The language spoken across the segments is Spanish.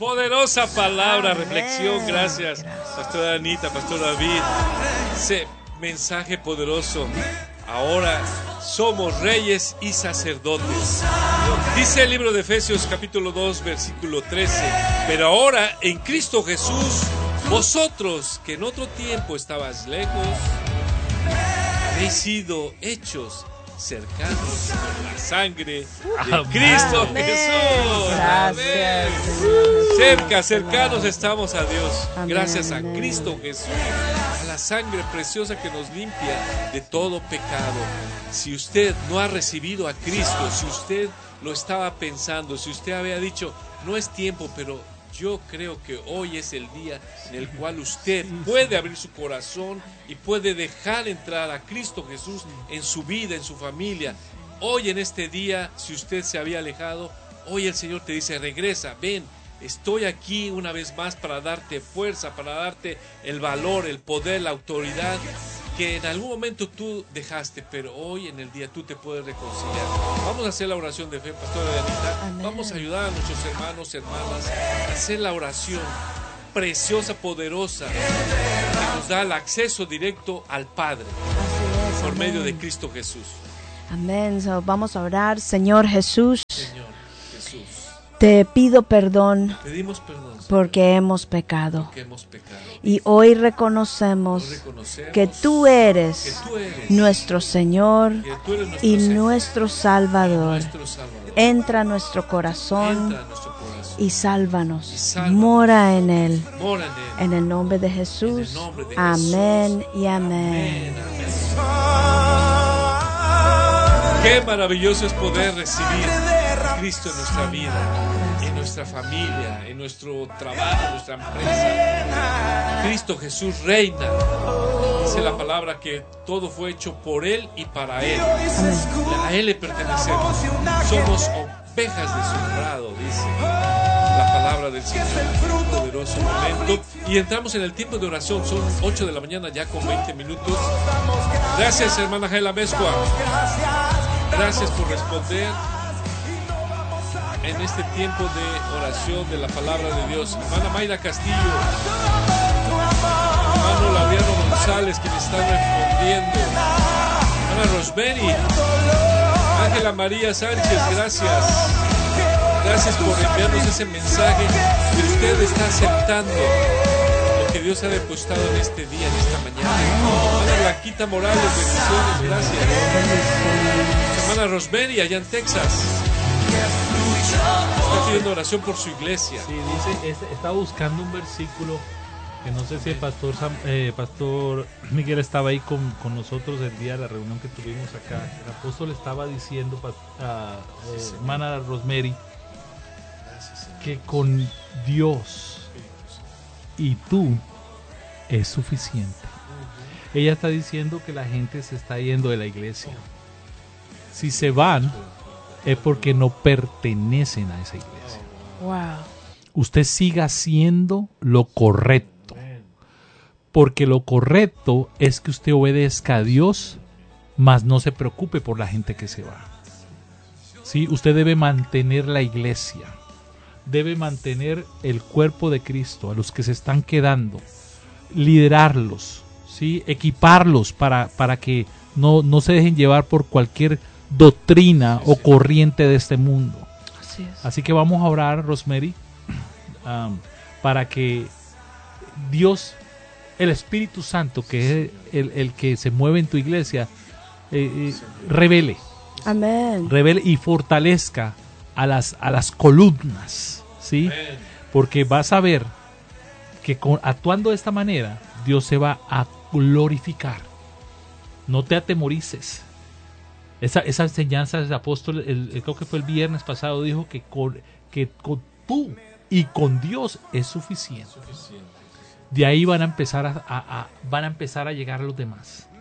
Poderosa palabra, Amén. reflexión. Gracias, Pastora Anita, Pastor David. Ese mensaje poderoso. Ahora somos reyes y sacerdotes. Dice el libro de Efesios capítulo 2 versículo 13. Pero ahora en Cristo Jesús, vosotros que en otro tiempo estabais lejos, habéis sido hechos cercanos por la sangre de Cristo Amén. Jesús. Gracias, Amén. Señor. Cerca, cercanos estamos a Dios. Amén, Gracias a amén. Cristo Jesús, a la sangre preciosa que nos limpia de todo pecado. Si usted no ha recibido a Cristo, si usted lo estaba pensando, si usted había dicho, no es tiempo, pero yo creo que hoy es el día en el cual usted puede abrir su corazón y puede dejar entrar a Cristo Jesús en su vida, en su familia. Hoy en este día, si usted se había alejado, hoy el Señor te dice, regresa, ven, estoy aquí una vez más para darte fuerza, para darte el valor, el poder, la autoridad que en algún momento tú dejaste, pero hoy en el día tú te puedes reconciliar. Vamos a hacer la oración de fe, Pastora Anita. Amén. Vamos a ayudar a nuestros hermanos, hermanas, a hacer la oración preciosa, poderosa, que nos da el acceso directo al Padre Así es, por amén. medio de Cristo Jesús. Amén. So, vamos a orar. Señor Jesús, Señor Jesús, te pido perdón pedimos perdón porque hemos pecado. porque hemos pecado. Y hoy reconocemos Reconocemos que tú eres que tú eres nuestro Señor que tú eres nuestro y Señor, nuestro Salvador. nuestro Salvador. Entra a nuestro corazón Entra en nuestro corazón y sálvanos. Y sálvanos. Mora en él. Mora en él. En el nombre de Jesús. En el nombre de Amén Jesús. y amén. Qué maravilloso es poder recibir a Cristo en nuestra vida, en nuestra familia, en nuestro trabajo, en nuestra empresa. Cristo Jesús reina. Dice la palabra que todo fue hecho por Él y para Él. A Él le pertenecemos. Somos ovejas de su prado, dice la palabra del Señor. Un poderoso momento. Y entramos en el tiempo de oración. Son 8 de la mañana ya con 20 minutos. Gracias, hermana Jaela Mezcua. Gracias por responder en este tiempo de oración de la palabra de Dios. Hermana Mayra Castillo, hermano Laureano González, quien está respondiendo. Hermana Rosemary, Ángela María Sánchez, gracias. Gracias por enviarnos ese mensaje que usted está aceptando lo que Dios ha depositado en este día, en esta mañana. Hermana Blanquita Morales, bendiciones, gracias. Hermana Rosemary, allá en Texas, está pidiendo oración por su iglesia. Sí, dice, está buscando un versículo que no sé si el pastor Miguel estaba ahí con nosotros el día de la reunión que tuvimos acá. El apóstol estaba diciendo hermana Rosemary que con Dios y tú es suficiente. Ella está diciendo que la gente se está yendo de la iglesia. Si se van es porque no pertenecen a esa iglesia. Wow. Usted siga haciendo lo correcto, porque lo correcto es que usted obedezca a Dios, mas no se preocupe por la gente que se va. ¿Sí? Usted debe mantener la iglesia, debe mantener el cuerpo de Cristo, a los que se están quedando, liderarlos, ¿sí? Equiparlos para que no se dejen llevar por cualquier doctrina o corriente de este mundo. Así es. Así que vamos a orar, Rosemary, para que Dios, el Espíritu Santo, que es el que se mueve en tu iglesia, revele Amén. y fortalezca a las columnas, ¿sí? Porque vas a ver que actuando de esta manera, Dios se va a glorificar. No te atemorices. Esa enseñanza del apóstol, creo que fue el viernes pasado, dijo que con tú y con Dios es suficiente. De ahí van a empezar a llegar a los demás.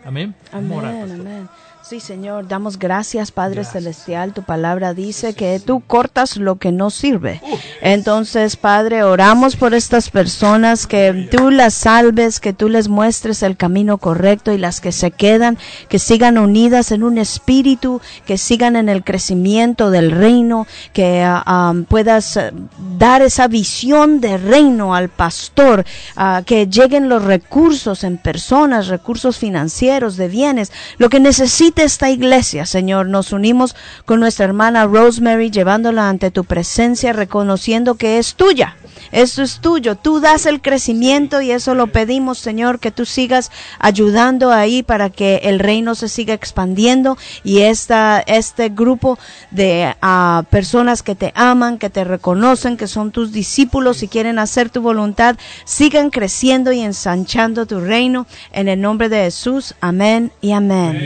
Amén. Amén, amén. Sí, Señor, damos gracias, Padre Celestial. Tu palabra dice que tú cortas lo que no sirve. Entonces, Padre, oramos por estas personas, que tú las salves, que tú les muestres el camino correcto, y las que se quedan, que sigan unidas en un espíritu, que sigan en el crecimiento del reino, que puedas dar esa visión de reino al pastor, que lleguen los recursos en personas, recursos financieros, de bienes, lo que necesita esta iglesia, Señor. Nos unimos con nuestra hermana Rosemary, llevándola ante tu presencia, reconociendo que es tuya. Esto es tuyo, tú das el crecimiento, y eso lo pedimos, Señor, que tú sigas ayudando ahí para que el reino se siga expandiendo, y este grupo de personas que te aman, que te reconocen, que son tus discípulos y quieren hacer tu voluntad, sigan creciendo y ensanchando tu reino, en el nombre de Jesús. Amén y amén.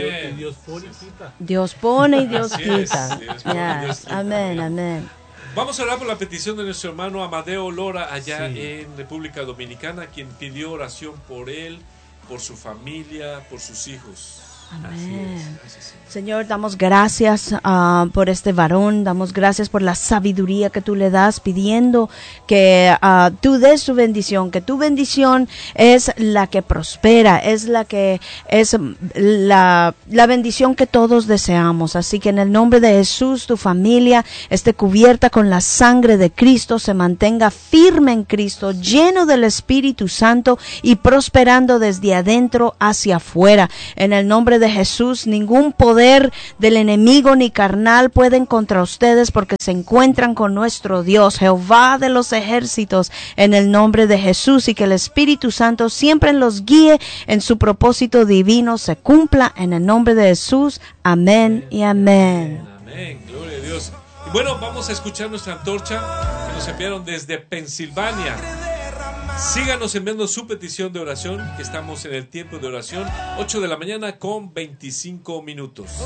Dios pone y Dios quita. Amén, amén. Vamos a orar por la petición de nuestro hermano Amadeo Lora allá en República Dominicana, quien pidió oración por él, por su familia, por sus hijos. Amén. Señor, damos gracias por este varón, damos gracias por la sabiduría que tú le das, pidiendo que tú des su bendición, que tu bendición es la que prospera, es la que es la bendición que todos deseamos. Así que en el nombre de Jesús, tu familia esté cubierta con la sangre de Cristo, se mantenga firme en Cristo, lleno del Espíritu Santo y prosperando desde adentro hacia afuera. En el nombre de Jesús, ningún poder del enemigo ni carnal pueden contra ustedes, porque se encuentran con nuestro Dios, Jehová de los ejércitos, en el nombre de Jesús, y que el Espíritu Santo siempre los guíe en su propósito divino, se cumpla en el nombre de Jesús. Amén y amén. Amén, gloria a Dios. Y bueno, vamos a escuchar nuestra antorcha que nos enviaron desde Pensilvania. Síganos enviando su petición de oración, que estamos en el tiempo de oración, 8 de la mañana con 25 minutos.